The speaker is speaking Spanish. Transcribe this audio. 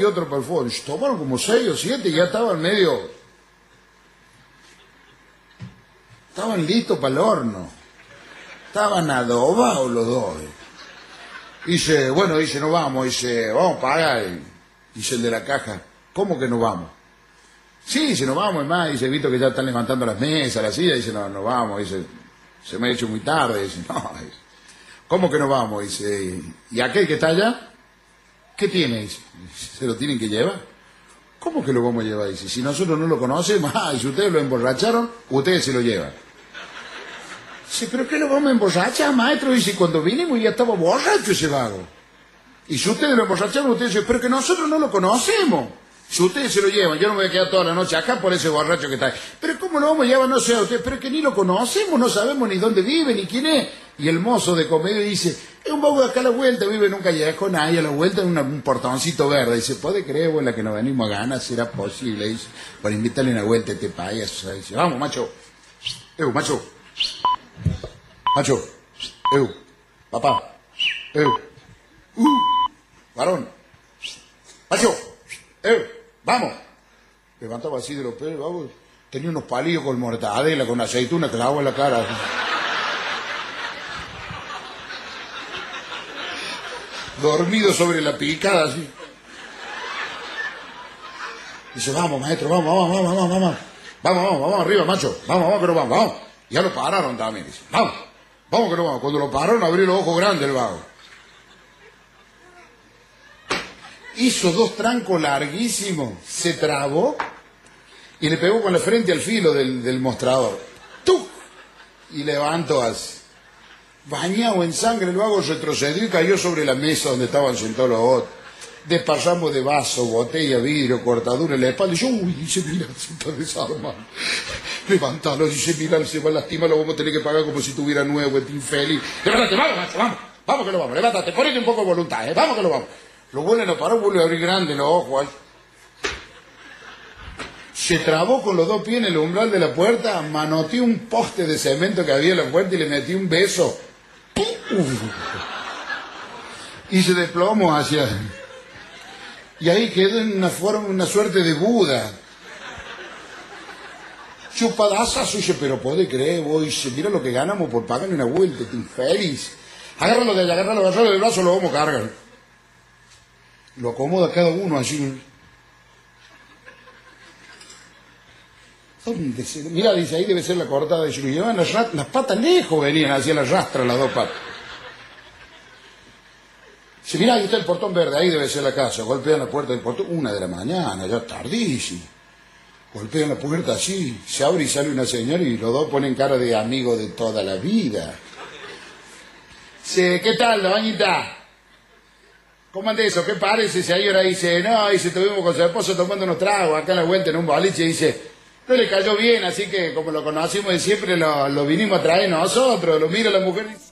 y otro para el fuego. Tomaron como 6 o 7 y ya estaban medio... Estaban listos para el horno. Estaban adobados los dos. Dice, bueno, dice, no vamos. Dice, vamos a pagar. Dice el de la caja, ¿cómo que no vamos? Sí, dice, no vamos. Es más, dice, visto que ya están levantando las mesas, las sillas. Dice, no vamos. Dice, se me ha hecho muy tarde. Dice, no, dice, ¿cómo que no vamos? Dice, ¿y aquel que está allá? ¿Qué tiene? Dice, ¿se lo tienen que llevar? ¿Cómo que lo vamos a llevar? Dice, si nosotros no lo conocemos, y si ustedes lo emborracharon, ustedes se lo llevan. Dice, ¿pero qué lo vamos a emborrachar, maestro? Dice, cuando vinimos ya estaba borracho ese vago. Y si ustedes lo emborracharon, ustedes dicen, pero que nosotros no lo conocemos. Si ustedes se lo llevan, yo no me voy a quedar toda la noche acá por ese borracho que está ahí. Pero ¿cómo lo vamos a llevar? No sé a ustedes, pero que ni lo conocemos, no sabemos ni dónde vive, ni quién es. Y el mozo de comedia dice, es un vago de acá a la vuelta, vive en un callejón, ahí a la vuelta en un portoncito verde. Dice, ¿puede creer, abuela, que nos venimos a ganar? ¿Será posible? Dice, para invitarle una vuelta a este payaso. Dice, vamos, macho. Macho. Macho. Papá. Varón. Macho. Vamos. Levantaba así de los pelos, vamos. Tenía unos palillos con mortadela, con aceituna, clavo en la cara. Dormido sobre la picada, así. Dice, vamos, maestro, vamos. Vamos, arriba, macho. Vamos, que no vamos. Ya lo pararon también, dice. Vamos que no vamos. Cuando lo pararon, abrió los ojos grandes el vago. Hizo 2 trancos larguísimos, se trabó y le pegó con la frente al filo del mostrador. ¡Tuc! Y levantó así. Bañado en sangre, el vago retrocedió y cayó sobre la mesa donde estaban sentados los otros. Desparramos de vaso, botella, vidrio, cortadura en la espalda. Y yo, dice, mira, se está desarmando. Levántalo, dice, mira, se va a lastimar, lo vamos a tener que pagar como si tuviera nuevo, este infeliz. Levántate, vamos que lo vamos, levántate, ponete un poco de voluntad, vamos que lo vamos. Lo vuelven a parar, vuelve a abrir grande los ojos. Se trabó con los 2 pies en el umbral de la puerta, manoteó un poste de cemento que había en la puerta y le metió un beso. Y se desplomó hacia... Y ahí quedó en una suerte de Buda. Chupadaza suyo, pero puede creer, vos, dice, mira lo que ganamos por pagarle una vuelta, este infeliz. Agárralo de allá, agárralo del brazo, lo vamos a cargar. Lo acomoda cada uno así. ¿Dónde se...? Mira, dice, ahí debe ser la cortada de Yuri. Llevan las patas lejos, venían hacia la rastra las 2 patas. Dice, mira, ahí está el portón verde, ahí debe ser la casa. Golpean la puerta del portón, 1 de la mañana, ya tardísimo. Golpean la puerta así, se abre y sale una señora y los 2 ponen cara de amigo de toda la vida. Dice, ¿qué tal, doñita? ¿Cómo anda eso? ¿Qué parece? Si ahora dice, no, dice, estuvimos con su esposo tomando unos tragos acá en la vuelta en un boliche, dice, no le cayó bien, así que como lo conocimos de siempre, lo vinimos a traer nosotros, lo mira la mujer y dice,